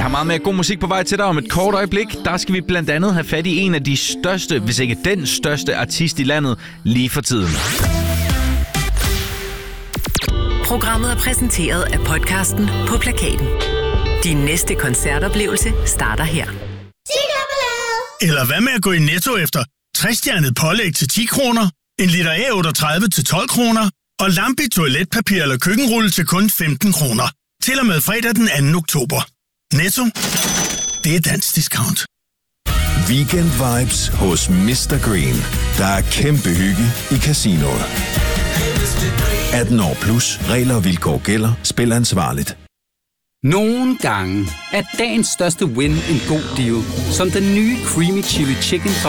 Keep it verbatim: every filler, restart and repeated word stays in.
har meget mere god musik på vej til dig om et kort øjeblik. Der skal vi blandt andet have fat i en af de største, hvis ikke den største artist i landet lige for tiden. Programmet er præsenteret af podcasten På Plakaten. Din næste koncertoplevelse starter her. Eller hvad med at gå i Netto efter tre-stjernet pålæg til ti kroner, en liter A otteogtredive til tolv kroner og lampe toiletpapir eller køkkenrulle til kun femten kroner. Til og med fredag den anden oktober. Netto. Det er dansk discount. Weekend vibes hos mister Green. Der er kæmpe hygge i casinoet. atten år plus. Regler og vilkår gælder. Spil ansvarligt. Nogle gange er dagens største win en god deal, som den nye Creamy Chili Chicken fra